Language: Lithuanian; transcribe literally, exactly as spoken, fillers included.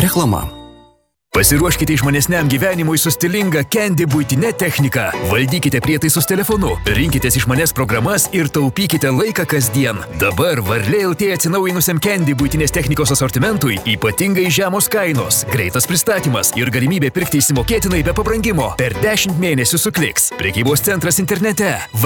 Reklama. Pasiruoškite išmanesniam gyvenimui su stilinga Candy buitinė technika. Valdykite prietaisus telefonu, rinkitės išmanes programas ir taupykite laiką kasdien. Dabar Varlė L T atsinaujinusiam Candy buitinės technikos asortimentui ypatingai žemos kainos, greitas pristatymas ir galimybė pirkti įsimokėtinai be pabrangimo per dešimt mėnesių su Kliks. Prekybos centras internete.